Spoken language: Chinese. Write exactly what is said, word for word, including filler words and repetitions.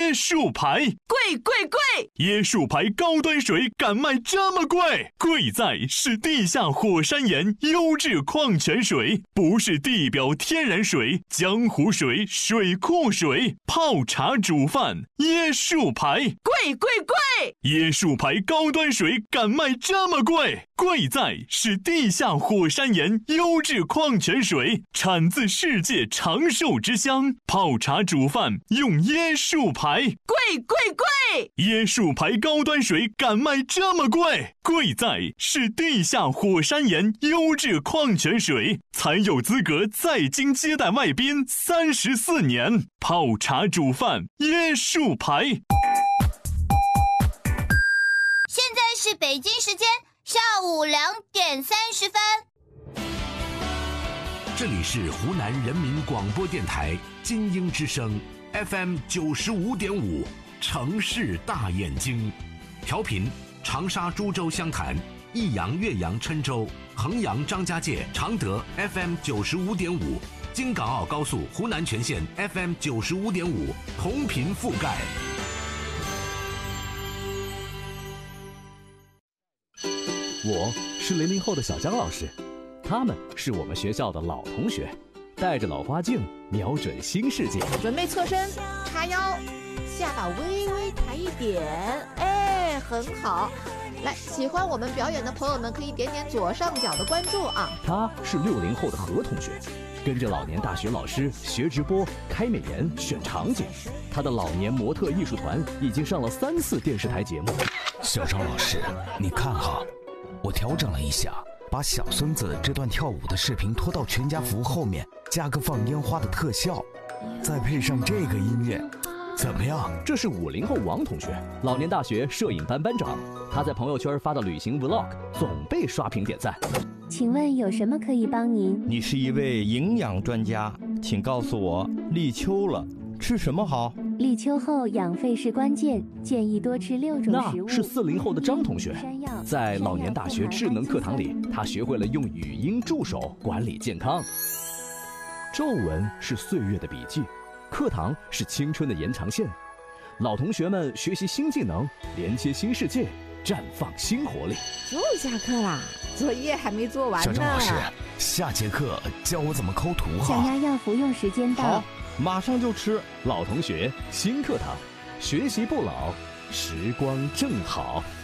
椰树牌， 贵贵贵！ 椰树牌高端水敢卖这么贵？贵在是地下火山岩优质矿泉水，不是地表天然水、江湖水、水库水。泡茶煮饭，椰树牌， 贵贵贵！ 椰树牌高端水敢卖这么贵？贵在是地下火山岩优质矿泉水，产自世界长寿之乡。泡茶煮饭用椰树牌， 贵贵贵！ 椰树牌高端水敢卖这么贵？贵在是地下火山岩优质矿泉水，才有资格在京接待外宾三十四年。泡茶煮饭，椰树牌。 现在是北京时间下午两点三十分。 这里是湖南人民广播电台金鹰之声 F M 九十五点五，城市大眼睛，调频长沙、株洲、湘潭、益阳、岳阳、郴州、衡阳、张家界、常德 F M 九十五点五，京港澳高速湖南全线 F M 九十五点五，同频覆盖。 我是零零后的小江老师，他们是我们学校的老同学，带着老花镜，瞄准新世界。 准备侧身，叉腰，下巴微微抬一点，哎，很好。来，喜欢我们表演的朋友们可以点点左上角的关注啊。 他是六零后的何同学，跟着老年大学老师学直播、开美颜、选场景。他的老年模特艺术团已经上了三次电视台节目。 小张老师，你看哈，我调整了一下，把小孙子这段跳舞的视频拖到全家福后面，加个放烟花的特效，再配上这个音乐，怎么样？ 这是五零后王同学，老年大学摄影班班长。他在朋友圈发的旅行 vlog 总被刷屏点赞。 请问有什么可以帮您？ 你是一位营养专家，请告诉我，立秋了，吃什么好？ 立秋后养肺是关键，建议多吃六种食物。 那是四零后的张同学，在老年大学智能课堂里，他学会了用语音助手管理健康。皱纹是岁月的笔记，课堂是青春的延长线。老同学们学习新技能，连接新世界，绽放新活力。 又下课啦，作业还没做完呢。 小张老师，下节课教我怎么抠图哈。 降压药服用时间到。 好，马上就吃。 老同学新课堂，学习不老，时光正好。